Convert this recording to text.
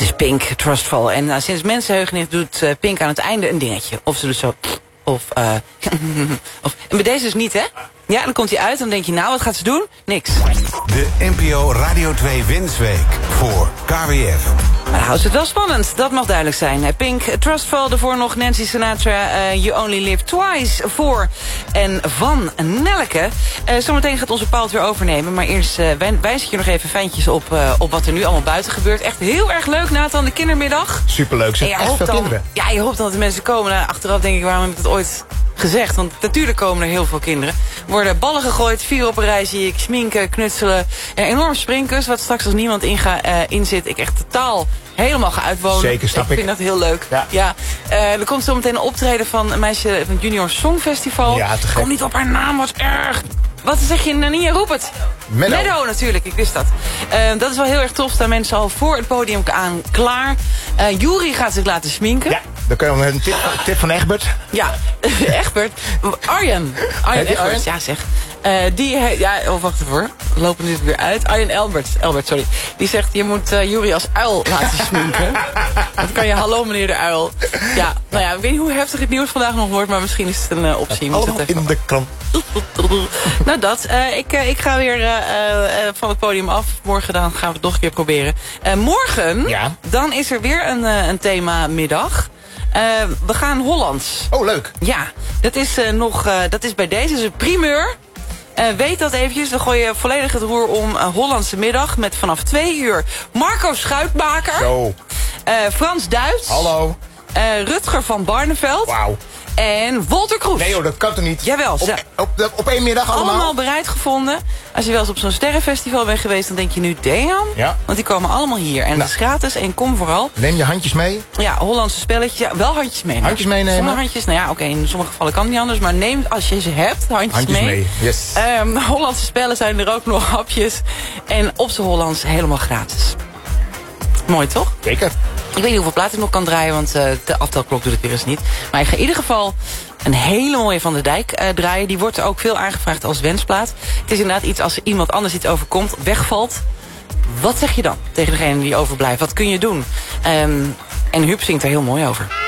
is Pink, Trustful. En sinds mensenheugenis doet Pink aan het einde een dingetje. Of ze doet zo... en bij deze dus niet, hè? Ja, dan komt hij uit en dan denk je, nou, wat gaat ze doen? Niks. De NPO Radio 2 Wensweek voor KWF. Maar dan houdt het wel spannend, dat mag duidelijk zijn. Pink, Trustful, daarvoor nog Nancy Sinatra, You Only Live Twice voor. En Van Nelke. Zometeen gaat onze Paul het weer overnemen. Maar eerst wijs ik je nog even fijntjes op wat er nu allemaal buiten gebeurt. Echt heel erg leuk, Nathan, de kindermiddag. Superleuk, zeg. Echt veel kinderen. Ja, je hoopt dat de mensen komen. Nou, achteraf denk ik, waarom heb ik het ooit gezegd? Want natuurlijk komen er heel veel kinderen. Er worden ballen gegooid, 4 op een rij zie ik, sminken, knutselen. Enorm springkus, wat straks als niemand in zit. Ik echt totaal helemaal ga uitwonen. Zeker, snap ik. Ik vind dat heel leuk. Ja. Er komt zo meteen een optreden van een meisje van het Junior Songfestival. Ja, te gek. Kom niet op haar naam, wat erg. Wat zeg je, Nania? Roep het. Meadow natuurlijk, ik wist dat. Dat is wel heel erg tof. Staan mensen al voor het podium aan klaar. Jury gaat zich laten sminken. Ja, dan kunnen we een tip van Egbert. Ja, Egbert. Arjen Egbert, ja zeg. Wacht even hoor. We lopen nu weer uit. Arjen Elbert, sorry. Die zegt, je moet Jury als uil laten sminken. Dan kan je, hallo meneer de uil. Ja, nou ja, ik weet niet hoe heftig het nieuws vandaag nog wordt, maar misschien is het een optie. Allemaal in de krant. Nou dat, ik ga weer van het podium af. Morgen dan gaan we het nog een keer proberen. Morgen, dan is er weer een themamiddag. We gaan Hollands. Oh, leuk. Ja, dat is bij deze, dus een primeur. Weet dat eventjes, dan gooi je volledig het roer om Hollandse middag... met vanaf 2 uur Marco Schuitmaker. Zo. Frans Duits. Hallo. Rutger van Barneveld. Wauw. En Wolter Kroes. Nee hoor, dat kan toch niet? Jawel. Op één middag allemaal? Allemaal bereid gevonden. Als je wel eens op zo'n sterrenfestival bent geweest... dan denk je nu, damn. Ja. Want die komen allemaal hier. En het is gratis en kom vooral. Neem je handjes mee? Ja, Hollandse spelletjes. Ja, wel handjes mee. Handjes meenemen? Zonder handjes. Nou ja, oké, in sommige gevallen kan het niet anders. Maar neem, als je ze hebt, handjes mee. Yes. Hollandse spellen zijn er ook nog, hapjes. En op z'n Hollands helemaal gratis. Mooi, toch? Zeker. Ik weet niet hoeveel platen ik nog kan draaien, want de aftelklok doet het weer eens niet. Maar ik ga in ieder geval een hele mooie Van der Dijk draaien. Die wordt ook veel aangevraagd als wensplaat. Het is inderdaad iets als iemand anders iets overkomt, wegvalt. Wat zeg je dan tegen degene die overblijft? Wat kun je doen? En Huub zingt er heel mooi over.